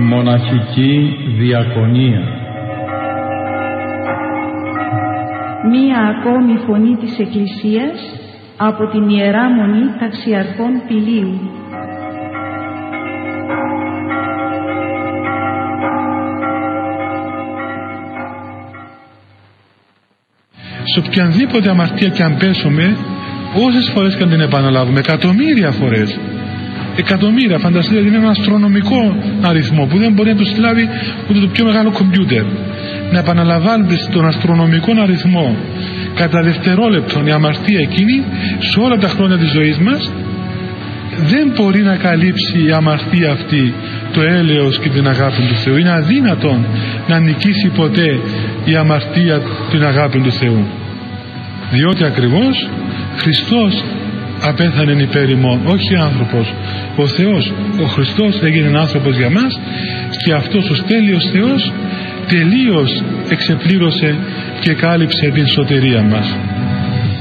Μοναχική Διακονία. Μία ακόμη φωνή της Εκκλησίας από την Ιερά Μονή Ταξιαρχών Πηλίου. Σε οποιαδήποτε αμαρτία και αν πέσουμε, όσες φορές και αν την επαναλάβουμε, εκατομμύρια φορές, εκατομμύρια, φανταστείτε ότι είναι ένα αστρονομικό αριθμό που δεν μπορεί να το συλλάβει ούτε το πιο μεγάλο κομπιούτερ. Να επαναλαμβάνεται στον αστρονομικό αριθμό κατά δευτερόλεπτον η αμαρτία εκείνη σε όλα τα χρόνια της ζωής μας, δεν μπορεί να καλύψει η αμαρτία αυτή το έλεος και την αγάπη του Θεού. Είναι αδύνατον να νικήσει ποτέ η αμαρτία την αγάπη του Θεού, διότι ακριβώς Χριστός απέθανε υπέρ ημών, όχι άνθρωπος. Ο Θεός, ο Χριστός έγινε άνθρωπος για μας και αυτός ο τέλειος Θεός τελείως εξεπλήρωσε και κάλυψε την σωτηρία μας.